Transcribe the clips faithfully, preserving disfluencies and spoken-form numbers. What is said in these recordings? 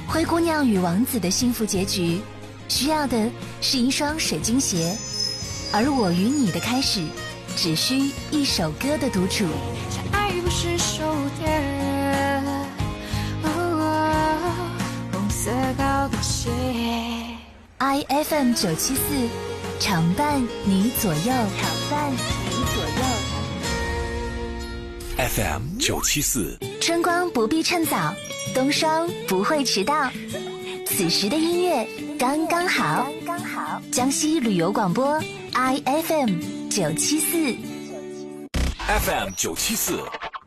灰姑娘与王子的幸福结局，需要的是一双水晶鞋，而我与你的开始，只需一首歌的独处。 爱不是手电，哦，红色高跟鞋。 I F M 九七四，常伴你左右，常伴你左右。 F M 九七四， 春光不必趁早，冬霜不会迟到。此时的音乐刚刚好，刚刚好。江西旅游广播 I F M 九七四 ，F M 九七四。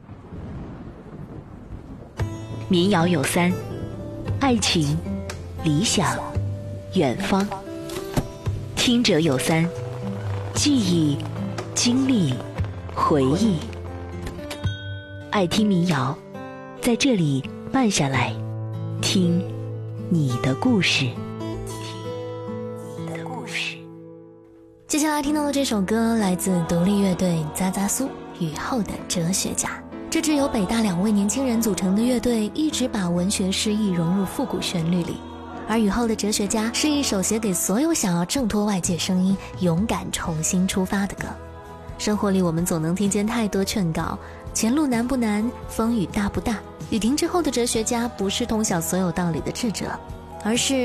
民谣有三：爱情、理想、远方。听者有三：记忆、经历、回忆。爱听民谣，在这里慢下来，听你的故事。听你的故事。 接下来听到的这首歌来自独立乐队扎扎苏雨后的哲学家。这支由北大两位年轻人组成的乐队，一直把文学诗意融入复古旋律里。而雨后的哲学家是一首写给所有想要挣脱外界声音、勇敢重新出发的歌。生活里我们总能听见太多劝告，前路难不难，风雨大不大。雨停之后的哲学家不是通晓所有道理的智者，而是